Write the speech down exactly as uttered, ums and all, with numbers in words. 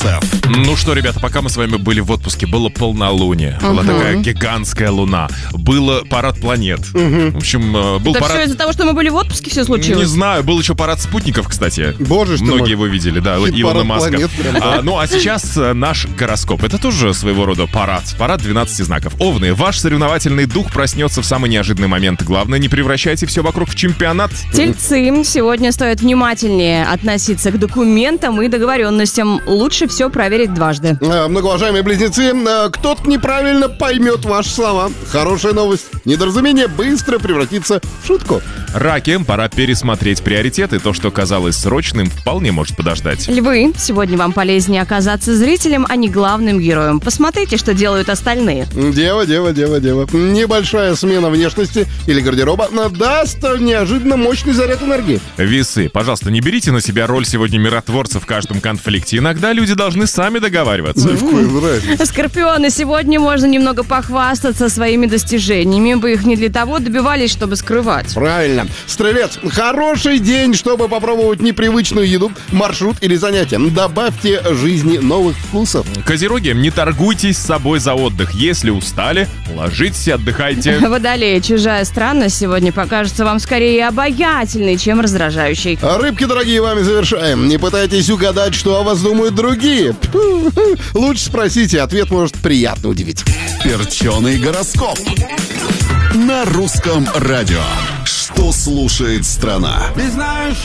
Зайцев. Ну что, ребята, пока мы с вами были в отпуске, было полнолуние, uh-huh. была такая гигантская луна, был парад планет. Uh-huh. В общем, был Это парад... все из-за того, что мы были в отпуске, все случилось? Не знаю, был еще парад спутников, кстати. Боже что Многие мой. его видели, да, и Илона Маска. Планет, прям, да. а, ну а сейчас наш гороскоп. Это тоже своего рода парад. Парад двенадцати знаков. Овны, ваш соревновательный дух проснется в самый неожиданный момент. Главное, не превращайте все вокруг в чемпионат. Тельцы, сегодня стоит внимательнее относиться к документам и договоренностям. Лучше все проверить дважды. А, многоуважаемые близнецы, а, кто-то неправильно поймет ваши слова. Хорошая новость. Недоразумение быстро превратится в шутку. Раки, пора пересмотреть приоритеты. То, что казалось срочным, вполне может подождать. Львы, сегодня вам полезнее оказаться зрителем, а не главным героем. Посмотрите, что делают остальные. Дева, дева, дева, дева. Небольшая смена внешности или гардероба даст неожиданно мощный заряд энергии. Весы, пожалуйста, не берите на себя роль сегодня миротворца в каждом конфликте. Иногда люди должны сами договариваться. Скорпионы, сегодня можно немного похвастаться своими достижениями. Вы их не для того добивались, чтобы скрывать. Правильно. Стрелец, хороший день, чтобы попробовать непривычную еду, маршрут или занятие. Добавьте жизни новых вкусов. Козероги, не торгуйтесь с собой за отдых. Если устали, ложитесь и отдыхайте. Водолеи, чужая странность сегодня покажется вам скорее обаятельной, чем раздражающей. Рыбки, дорогие, вами завершаем. Не пытайтесь угадать, что о вас думают другие. Лучше спросите, ответ может приятно удивить. Перченый гороскоп на русском радио. Что слушает страна?